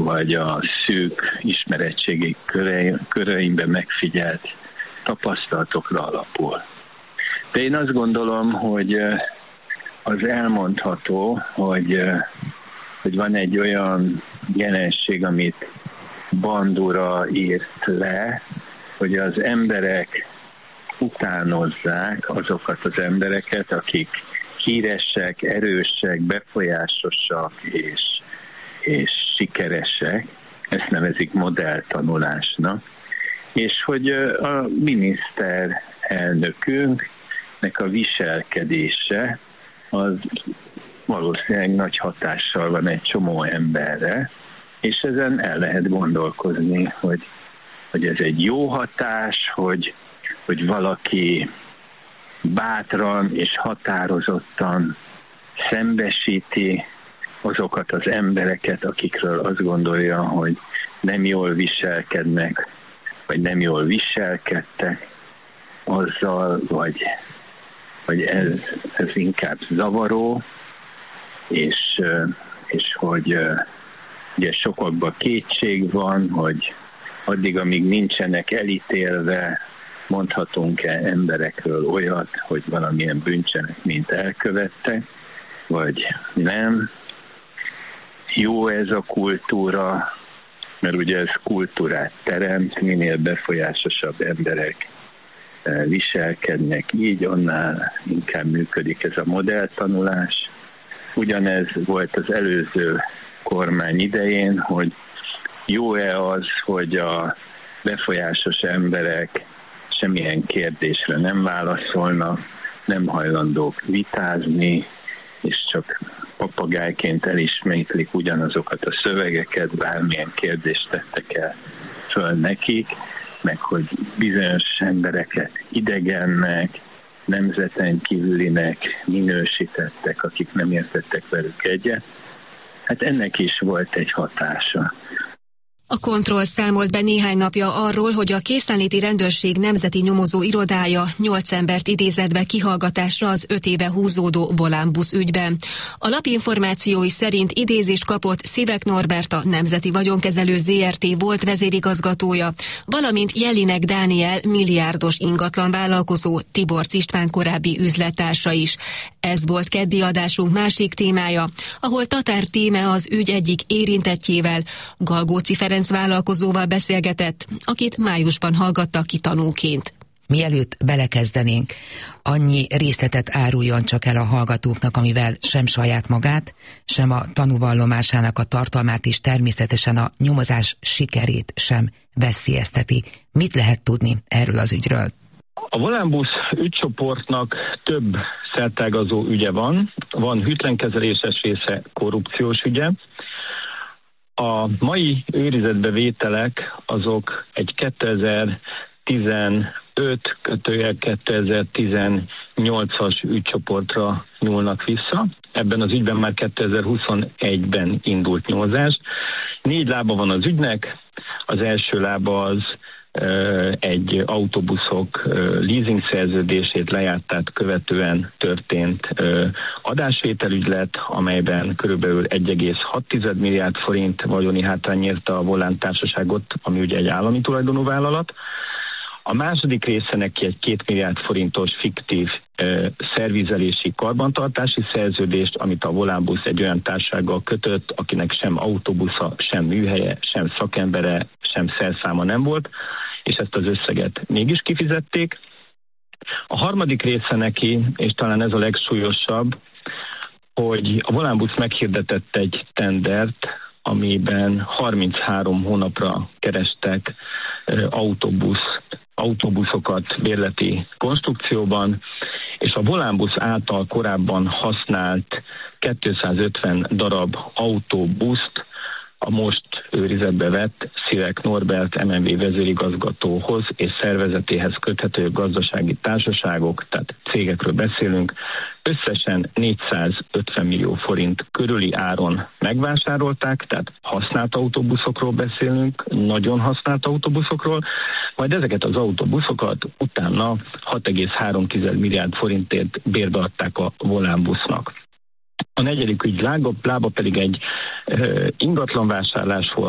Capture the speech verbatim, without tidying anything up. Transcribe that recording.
vagy a szűk ismeretségi köreimben megfigyelt tapasztalatokra alapul. De én azt gondolom, hogy az elmondható, hogy, hogy van egy olyan jelenség, amit Bandura írt le, hogy az emberek utánozzák azokat az embereket, akik híresek, erősek, befolyásosak és, és sikeresek. Ezt nevezik modelltanulásnak. És hogy a miniszterelnökünknek a viselkedése az valószínűleg nagy hatással van egy csomó emberre, és ezen el lehet gondolkozni, hogy, hogy ez egy jó hatás, hogy, hogy valaki bátran és határozottan szembesíti azokat az embereket, akikről azt gondolja, hogy nem jól viselkednek, vagy nem jól viselkedtek azzal, vagy, vagy ez, ez inkább zavaró, és, és hogy ugye sokakban kétség van, hogy addig, amíg nincsenek elítélve, mondhatunk-e emberekről olyat, hogy valamilyen bűncselekményt elkövettek, vagy nem. Jó ez a kultúra, mert ugye ez kultúrát teremt, minél befolyásosabb emberek viselkednek így, annál inkább működik ez a modelltanulás. Ugyanez volt az előző kormány idején, hogy jó-e az, hogy a befolyásos emberek semmilyen kérdésre nem válaszolnak, nem hajlandók vitázni, és csak papagájként elismétlik ugyanazokat a szövegeket, bármilyen kérdést tettek el föl nekik, meg hogy bizonyos embereket idegennek, nemzeten kívülinek minősítettek, akik nem értettek velük egyet. Hát ennek is volt egy hatása. A Kontroll számolt be néhány napja arról, hogy a Készenléti Rendőrség Nemzeti Nyomozó Irodája nyolc embert idézett be kihallgatásra az öt éve húzódó Volánbusz ügyben. A lap információi szerint idézést kapott Szivek Norbert, a Nemzeti Vagyonkezelő zé er té volt vezérigazgatója, valamint Jelinek Dániel milliárdos ingatlan vállalkozó, Tiborcs István korábbi üzlettársa is. Ez volt keddi adásunk másik témája, ahol Tatár Tíme az ügy egyik érintettjével, Galgóci Ferenc vállalkozóval beszélgetett, akit májusban hallgattak ki tanúként. Mielőtt belekezdenénk, annyi részletet áruljon csak el a hallgatóknak, amivel sem saját magát, sem a tanúvallomásának a tartalmát és természetesen a nyomozás sikerét sem veszélyezteti. Mit lehet tudni erről az ügyről? A Volánbusz ügycsoportnak több szertágazó ügye van. Van hűtlenkezeléses része, korrupciós ügye. A mai őrizetbevételek azok egy kétezer-tizenöt kötőjel kétezer-tizennyolcas ügycsoportra nyúlnak vissza. Ebben az ügyben már kétezer-huszonegyben indult nyomozás. Négy lába van az ügynek. Az első lába az egy autóbuszok leasing szerződését lejártát követően történt adásvételügylet, amelyben körülbelül egy egész hat milliárd forint vagyoni hátrány érte a Volán társaságot, ami ugye egy állami tulajdonú vállalat. A második része neki egy két milliárd forintos fiktív szervizelési karbantartási szerződést, amit a Volánbusz egy olyan társasággal kötött, akinek sem autóbusza, sem műhelye, sem szakembere, sem szerszáma nem volt, és ezt az összeget mégis kifizették. A harmadik része neki, és talán ez a legsúlyosabb, hogy a Volánbusz meghirdetett egy tendert, amiben harminchárom hónapra kerestek autóbusz, autóbuszokat bérleti konstrukcióban, és a Volánbusz által korábban használt kétszázötven darab autóbuszt a most őrizetbe vett Szivek Norbert em en vé vezérigazgatóhoz és szervezetéhez köthető gazdasági társaságok, tehát cégekről beszélünk, összesen négyszázötven millió forint körüli áron megvásárolták, tehát használt autóbuszokról beszélünk, nagyon használt autóbuszokról, majd ezeket az autóbuszokat utána hat egész három milliárd forintért bérbe adták a Volánbusznak. A negyedik ügy lába, lába pedig egy uh, ingatlanvásárlás volt,